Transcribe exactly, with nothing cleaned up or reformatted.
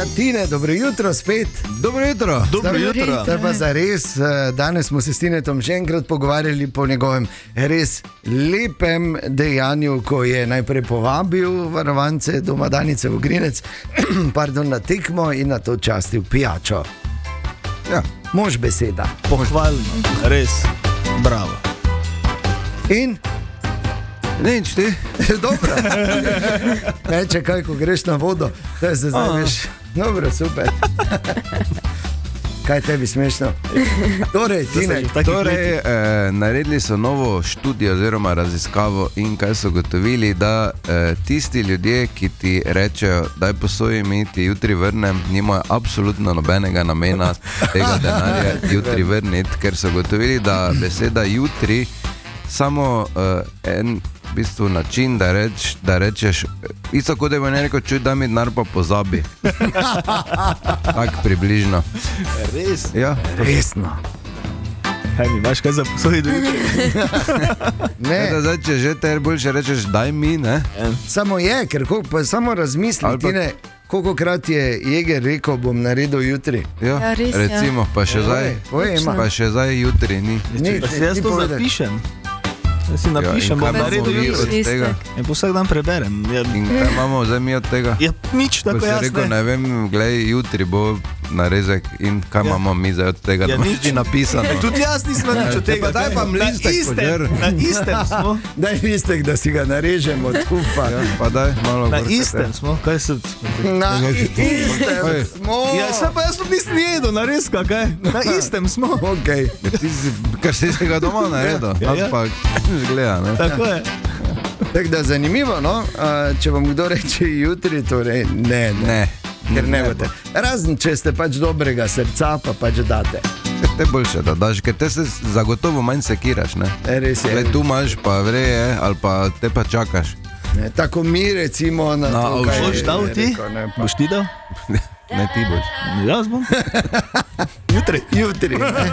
Tine, dobro jutro spet. Dobro jutro. Dobro jutro. To je pa za res, danes smo se s Tinetom še enkrat pogovarjali po njegovem res lepem dejanju, ko je najprej povabil varovance Domadanice v Grinec pardon, na tekmo in na to častil pijačo. Ja. Mož beseda. Pohvalno, res, bravo. In? Nič ti. Dobro. Reče kaj, ko greš na vodo, to je se zdaj veš. Dobro, super. Kaj tebi smešno? Torej, Tine, torej, eh, naredili so novo študijo oziroma raziskavo in kaj so gotovili, da eh, tisti ljudje, ki ti rečejo, daj posoj mi, ti jutri vrnem, nimajo absolutno nobenega namena tega denarja jutri vrniti, ker so gotovili, da beseda jutri samo uh, en v bistvu način, da, reč, da rečeš, isto kot da bi ne rekel, čuj, da mi denar pa pozabi. Tak približno. Res? Ja. Resno. Kaj mi imaš kaj za posojiti? Ne. Da zdaj, če že te boljše rečeš, daj mi, ne? Samo je, ker ko, pa samo razmisli, Ali pa- Tine, kolikokrat je Jeger rekel, bom naredil jutri. Ja, Ja, res, recimo, pa še zdaj, Povej, ima. pa še zdaj jutri ni. Ni, Pa si jaz ti to povedaj. zapišem. Jaz si Ja, napišem, in bom kaj imamo naredil mi jutri. od tega? In po vsak dan preberem. Ja, In kaj imamo zdaj mi od tega? ja nič Ko tako si jaz rekel, ne. ne vem, glej, jutri bo narezek in kaj Ja. imamo mi zdaj od tega, Ja, da nič. ti napisano. E, tudi jaz nisem nič od te tega. pa daj pa Na mlistek istem, podr. Na istem smo. Daj listek, da si ga narežemo od kupa. Ja, pa daj, malo Na gor, istem smo. Kaj se... Na istem Oj. smo. Ja, se pa jaz tudi nisem jedel, nareska, kaj? Na istem smo. Okay. Ti si, ker si se ga doma naredil, Ja, nas ja. pa gleda, ne? Tako je. Tako da zanimivo, no? A, če vam kdo reče jutri, torej ne, ne. Ne. Ker ne boste. Razen, če ste pač dobrega srca, pa pač date. Te boljše, da daš, ker te se zagotovo manj sekiraš, ne? E, Res je. Glej, tu imaš, pa vreje, ali pa te pa čakaš. Ne, tako mi recimo na Na to, kaj Boš je dal ti? rekel, ne, pa Boš ti dal? Ne ti boš. Jaz bom. Jutri. jutri. Ne?